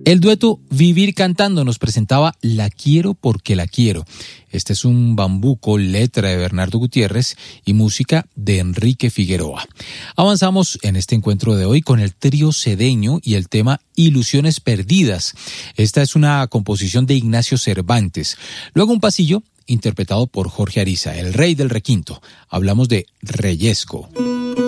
El dueto Vivir Cantando nos presentaba La Quiero Porque La Quiero. Este es un bambuco, letra de Bernardo Gutiérrez y música de Enrique Figueroa. Avanzamos en este encuentro de hoy con el trío Cedeño y el tema Ilusiones Perdidas. Esta es una composición de Ignacio Cervantes. Luego un pasillo interpretado por Jorge Ariza, el rey del requinto. Hablamos de Reyesco.